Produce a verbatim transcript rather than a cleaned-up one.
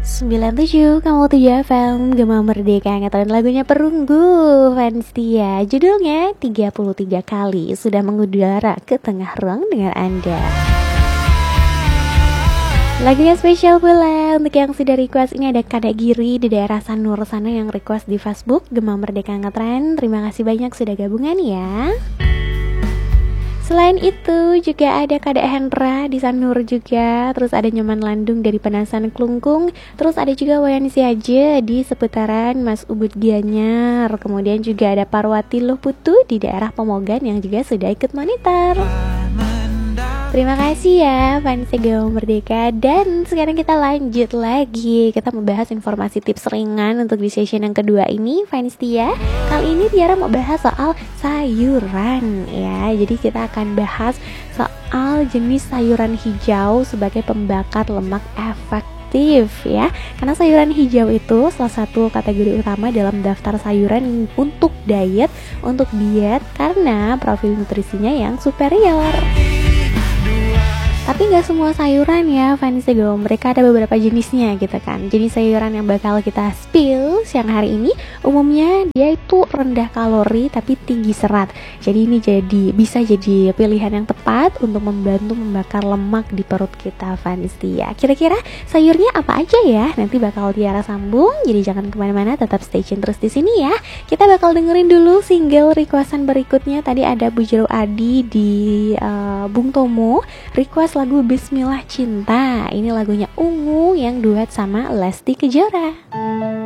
sembilan tujuh kamu tujuh F M Gema Merdeka ngatakan lagunya Perunggu fans dia. Judulnya tiga puluh tiga kali sudah mengudara ke tengah ruang dengan Anda. Lagunya spesial pula untuk yang sudah request. Ini ada Kadek Giri di daerah Sanur sana yang request di Facebook Gema Merdeka Ngetren. Terima kasih banyak sudah gabungan ya. Selain itu juga ada Kadek Hendra di Sanur juga. Terus ada Nyoman Landung dari Penasan Klungkung. Terus ada juga Wayan Siaja di seputaran Mas Ubud Gianyar. Kemudian juga ada Parwati Luhputu di daerah Pemogan yang juga sudah ikut monitor. Terima kasih ya fans Gema Merdeka. Dan sekarang kita lanjut lagi. Kita membahas informasi tips ringan untuk di session yang kedua ini fans Tia. Kali ini Tiara mau bahas soal sayuran ya. Jadi kita akan bahas soal jenis sayuran hijau sebagai pembakar lemak efektif ya. Karena sayuran hijau itu salah satu kategori utama dalam daftar sayuran untuk diet, untuk diet karena profil nutrisinya yang superior. Tapi gak semua sayuran ya fans Gema, mereka ada beberapa jenisnya gitu kan. Jenis sayuran yang bakal kita spill siang hari ini umumnya dia itu rendah kalori tapi tinggi serat. Jadi ini jadi bisa jadi pilihan yang tepat untuk membantu membakar lemak di perut kita fans ya. Kira-kira sayurnya apa aja ya? Nanti bakal Tiara sambung. Jadi jangan kemana-mana, tetap stay tune terus di sini ya. Kita bakal dengerin dulu single requestan berikutnya. Tadi ada Bujero Adi di uh, Bung Tomo request lagu Bismillah Cinta. Ini lagunya Ungu yang duet sama Lesti Kejora.